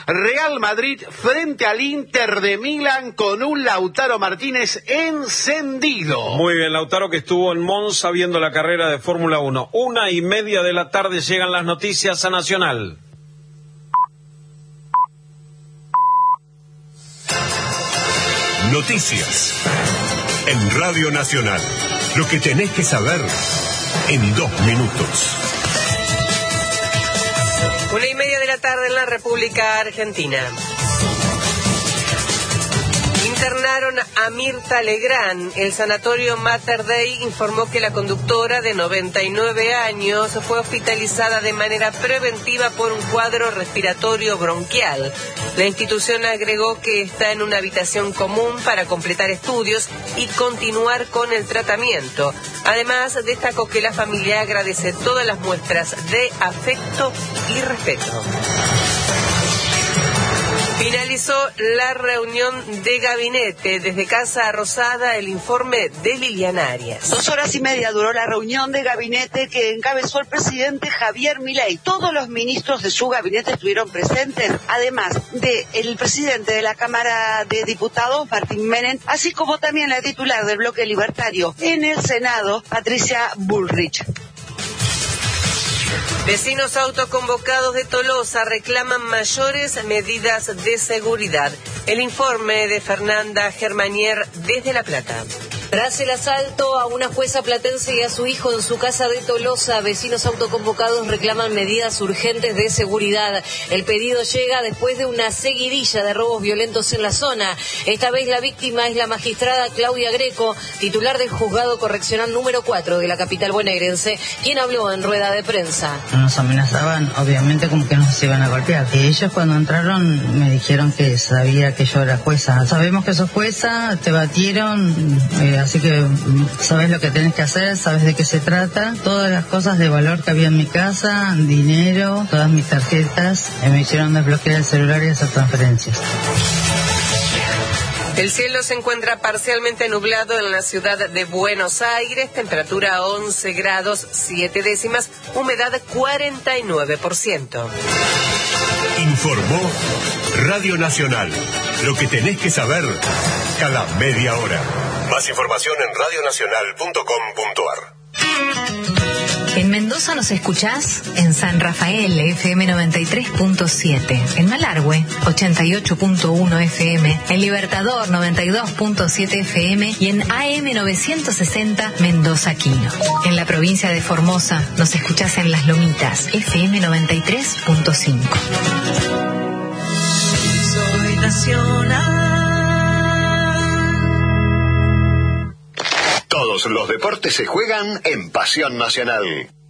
Real Madrid frente al Inter de Milán con un Lautaro Martínez encendido. Muy bien, Lautaro, que estuvo en Monza viendo la carrera de Fórmula 1. 1:30 de la tarde llegan las noticias a Nacional. Noticias en Radio Nacional. Lo que tenés que saber en 2 minutos. 1:30 de la tarde en la República Argentina. Internaron a Mirta Legrand. El sanatorio Mater Dei informó que la conductora de 99 años fue hospitalizada de manera preventiva por un cuadro respiratorio bronquial. La institución agregó que está en una habitación común para completar estudios y continuar con el tratamiento. Además, destacó que la familia agradece todas las muestras de afecto y respeto. Finalizó la reunión de gabinete. Desde Casa Rosada, el informe de Liliana Arias. 2 horas y media duró la reunión de gabinete que encabezó el presidente Javier Milei. Todos los ministros de su gabinete estuvieron presentes, además del presidente de la Cámara de Diputados, Martín Menem, así como también la titular del bloque libertario en el Senado, Patricia Bullrich. Vecinos autoconvocados de Tolosa reclaman mayores medidas de seguridad. El informe de Fernanda Germanier desde La Plata. Tras el asalto a una jueza platense y a su hijo en su casa de Tolosa, vecinos autoconvocados reclaman medidas urgentes de seguridad. El pedido llega después de una seguidilla de robos violentos en la zona. Esta vez la víctima es la magistrada Claudia Greco, titular del juzgado correccional número 4 de la capital bonaerense, quien habló en rueda de prensa. Nos amenazaban, obviamente, como que nos iban a golpear. Y ellos cuando entraron me dijeron que sabía que yo era jueza. Sabemos que sos jueza, te batieron, así que sabes lo que tenés que hacer, sabes de qué se trata. Todas las cosas de valor que había en mi casa, dinero, todas mis tarjetas, me hicieron desbloquear el celular y hacer transferencias. El cielo se encuentra parcialmente nublado en la ciudad de Buenos Aires, temperatura 11 grados 7 décimas, humedad 49%. Informó Radio Nacional. Lo que tenés que saber cada media hora. Más información en radionacional.com.ar. En Mendoza nos escuchás en San Rafael, FM 93.7, en Malargüe, 88.1 FM, en Libertador, 92.7 FM y en AM 960, Mendoza Quino. En la provincia de Formosa nos escuchás en Las Lomitas, FM 93.5. Soy nacional. Todos los deportes se juegan en Pasión Nacional.